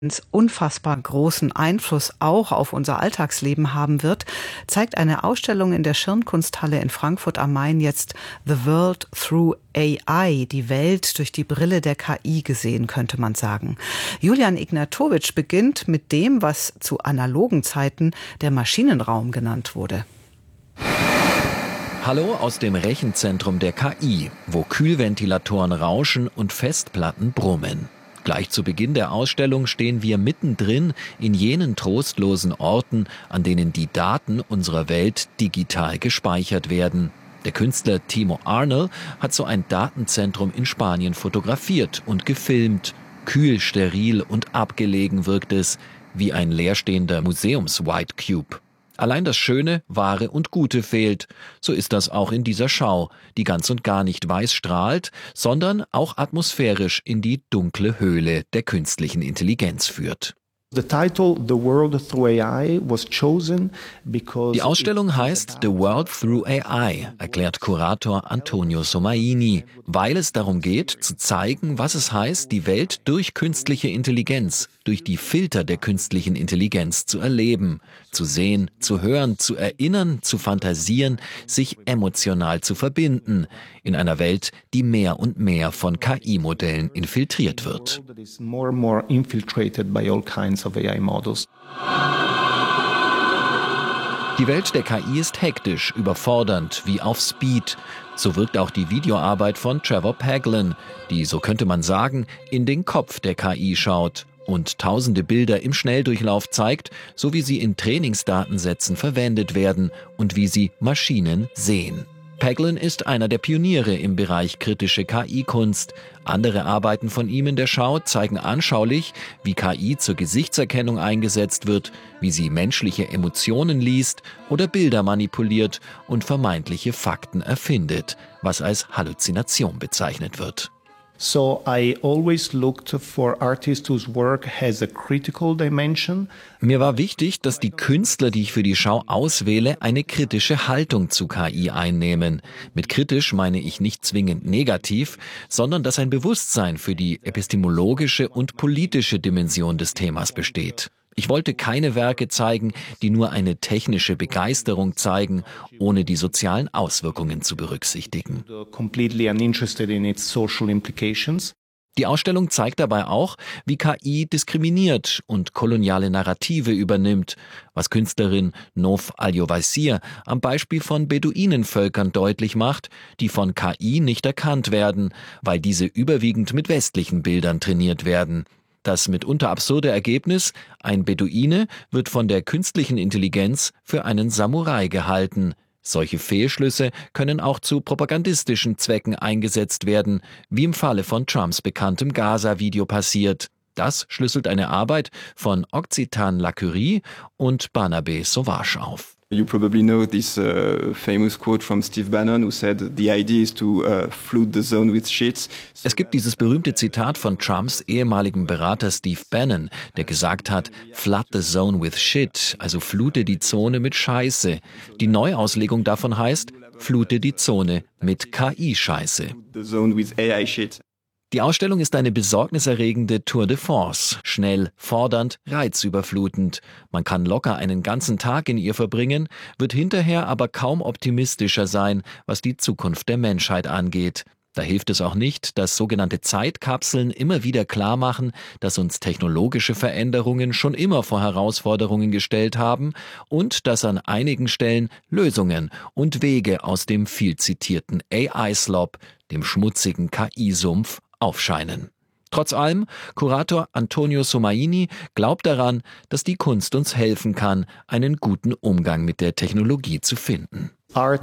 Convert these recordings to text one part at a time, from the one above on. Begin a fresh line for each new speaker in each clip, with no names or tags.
unfassbar großen Einfluss auch auf unser Alltagsleben haben wird, zeigt eine Ausstellung in der Schirnkunsthalle in Frankfurt am Main jetzt The World Through AI, die Welt durch die Brille der KI gesehen, könnte man sagen. Julian Ignatowicz beginnt mit dem, was zu analogen Zeiten der Maschinenraum genannt wurde.
Hallo aus dem Rechenzentrum der KI, wo Kühlventilatoren rauschen und Festplatten brummen. Gleich zu Beginn der Ausstellung stehen wir mittendrin in jenen trostlosen Orten, an denen die Daten unserer Welt digital gespeichert werden. Der Künstler Timo Arnold hat so ein Datenzentrum in Spanien fotografiert und gefilmt. Kühl, steril und abgelegen wirkt es, wie ein leerstehender Museums-White Cube. Allein das Schöne, Wahre und Gute fehlt. So ist das auch in dieser Schau, die ganz und gar nicht weiß strahlt, sondern auch atmosphärisch in die dunkle Höhle der künstlichen Intelligenz führt.
Die
Ausstellung heißt The World Through AI, erklärt Kurator Antonio Somaini, weil es darum geht, zu zeigen, was es heißt, die Welt durch künstliche Intelligenz, durch die Filter der künstlichen Intelligenz zu erleben, zu sehen, zu hören, zu erinnern, zu fantasieren, sich emotional zu verbinden, in einer Welt, die mehr und mehr von KI-Modellen infiltriert wird. Die Welt der KI ist hektisch, überfordernd, wie auf Speed. So wirkt auch die Videoarbeit von Trevor Paglen, die, so könnte man sagen, in den Kopf der KI schaut und tausende Bilder im Schnelldurchlauf zeigt, so wie sie in Trainingsdatensätzen verwendet werden und wie sie Maschinen sehen. Paglen ist einer der Pioniere im Bereich kritische KI-Kunst. Andere Arbeiten von ihm in der Schau zeigen anschaulich, wie KI zur Gesichtserkennung eingesetzt wird, wie sie menschliche Emotionen liest oder Bilder manipuliert und vermeintliche Fakten erfindet, was als Halluzination bezeichnet wird.
So I always looked for artists whose work has a critical dimension.
Mir war wichtig, dass die Künstler, die ich für die Schau auswähle, eine kritische Haltung zu KI einnehmen. Mit kritisch meine ich nicht zwingend negativ, sondern dass ein Bewusstsein für die epistemologische und politische Dimension des Themas besteht. Ich wollte keine Werke zeigen, die nur eine technische Begeisterung zeigen, ohne die sozialen Auswirkungen zu berücksichtigen. Die Ausstellung zeigt dabei auch, wie KI diskriminiert und koloniale Narrative übernimmt, was Künstlerin Nof Al-Yowaysir am Beispiel von Beduinenvölkern deutlich macht, die von KI nicht erkannt werden, weil diese überwiegend mit westlichen Bildern trainiert werden. Das mitunter absurde Ergebnis, ein Beduine wird von der künstlichen Intelligenz für einen Samurai gehalten. Solche Fehlschlüsse können auch zu propagandistischen Zwecken eingesetzt werden, wie im Falle von Trumps bekanntem Gaza-Video passiert. Das schlüsselt eine Arbeit von Occitan Lacurie und Barnabé Sauvage auf.
You probably know this famous quote from Steve Bannon, who said, "The idea is to flood the zone with shit."
Es gibt dieses berühmte Zitat von Trumps ehemaligem Berater Steve Bannon, der gesagt hat, "Flood the zone with shit", also flute die Zone mit Scheiße. Die Neuauslegung davon heißt, flute die Zone mit KI-Scheiße.
The zone with AI shit.
Die Ausstellung ist eine besorgniserregende Tour de force, schnell, fordernd, reizüberflutend. Man kann locker einen ganzen Tag in ihr verbringen, wird hinterher aber kaum optimistischer sein, was die Zukunft der Menschheit angeht. Da hilft es auch nicht, dass sogenannte Zeitkapseln immer wieder klar machen, dass uns technologische Veränderungen schon immer vor Herausforderungen gestellt haben und dass an einigen Stellen Lösungen und Wege aus dem viel zitierten AI-Slop, dem schmutzigen KI-Sumpf, aufscheinen. Trotz allem, Kurator Antonio Somaini glaubt daran, dass die Kunst uns helfen kann, einen guten Umgang mit der Technologie zu finden.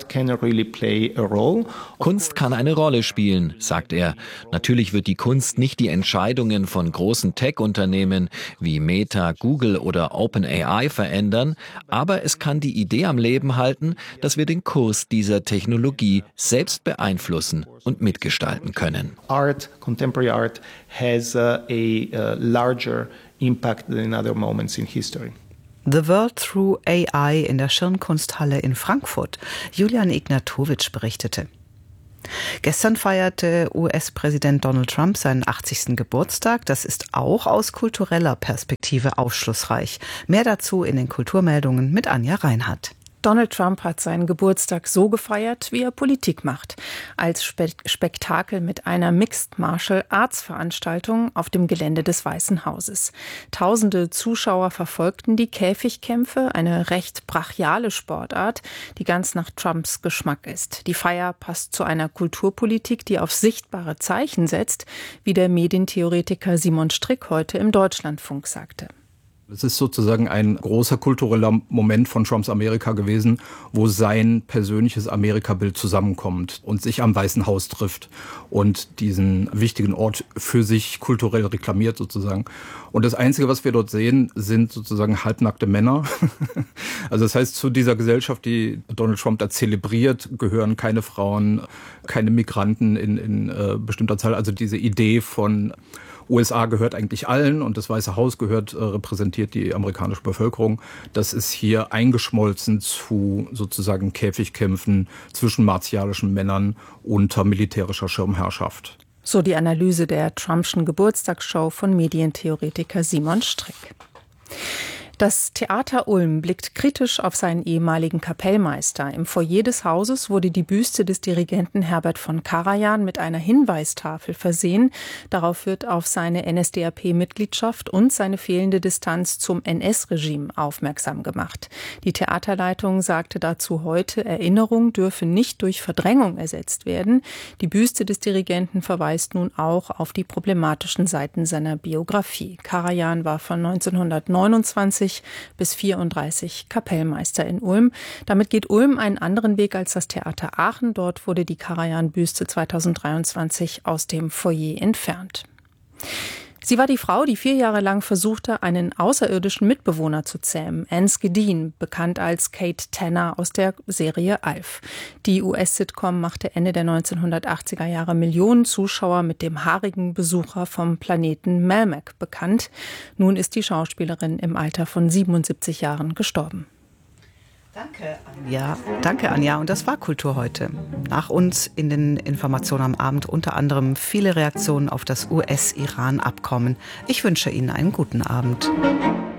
Kunst kann eine Rolle spielen, sagt er. Natürlich wird die Kunst nicht die Entscheidungen von großen Tech-Unternehmen wie Meta, Google oder OpenAI verändern, aber es kann die Idee am Leben halten, dass wir den Kurs dieser Technologie selbst beeinflussen und mitgestalten können.
Contemporary art has a larger impact than in other moments in history.
The World Through AI in der Schirnkunsthalle in Frankfurt. Julian Ignatowicz berichtete. Gestern feierte US-Präsident Donald Trump seinen 80. Geburtstag. Das ist auch aus kultureller Perspektive aufschlussreich. Mehr dazu in den Kulturmeldungen mit Anja Reinhardt.
Donald Trump hat seinen Geburtstag so gefeiert, wie er Politik macht. Als Spektakel mit einer Mixed Martial Arts Veranstaltung auf dem Gelände des Weißen Hauses. Tausende Zuschauer verfolgten die Käfigkämpfe, eine recht brachiale Sportart, die ganz nach Trumps Geschmack ist. Die Feier passt zu einer Kulturpolitik, die auf sichtbare Zeichen setzt, wie der Medientheoretiker Simon Strick heute im Deutschlandfunk sagte.
Es ist sozusagen ein großer kultureller Moment von Trumps Amerika gewesen, wo sein persönliches Amerikabild zusammenkommt und sich am Weißen Haus trifft und diesen wichtigen Ort für sich kulturell reklamiert sozusagen. Und das Einzige, was wir dort sehen, sind sozusagen halbnackte Männer. Also das heißt, zu dieser Gesellschaft, die Donald Trump da zelebriert, gehören keine Frauen, keine Migranten in bestimmter Zahl. Also diese Idee von USA gehört eigentlich allen und das Weiße Haus repräsentiert die amerikanische Bevölkerung. Das ist hier eingeschmolzen zu sozusagen Käfigkämpfen zwischen martialischen Männern unter militärischer Schirmherrschaft.
So die Analyse der Trumpschen Geburtstagsshow von Medientheoretiker Simon Strick. Das Theater Ulm blickt kritisch auf seinen ehemaligen Kapellmeister. Im Foyer des Hauses wurde die Büste des Dirigenten Herbert von Karajan mit einer Hinweistafel versehen. Darauf wird auf seine NSDAP-Mitgliedschaft und seine fehlende Distanz zum NS-Regime aufmerksam gemacht. Die Theaterleitung sagte dazu heute, Erinnerung dürfe nicht durch Verdrängung ersetzt werden. Die Büste des Dirigenten verweist nun auch auf die problematischen Seiten seiner Biografie. Karajan war von 1929 bis 34 Kapellmeister in Ulm. Damit geht Ulm einen anderen Weg als das Theater Aachen. Dort wurde die Karajan-Büste 2023 aus dem Foyer entfernt. Sie war die Frau, die 4 Jahre lang versuchte, einen außerirdischen Mitbewohner zu zähmen. Anne Skidin, bekannt als Kate Tanner aus der Serie Alf. Die US-Sitcom machte Ende der 1980er Jahre Millionen Zuschauer mit dem haarigen Besucher vom Planeten Melmac bekannt. Nun ist die Schauspielerin im Alter von 77 Jahren gestorben.
Danke, Anja. Und das war Kultur heute. Nach uns in den Informationen am Abend unter anderem viele Reaktionen auf das US-Iran-Abkommen. Ich wünsche Ihnen einen guten Abend.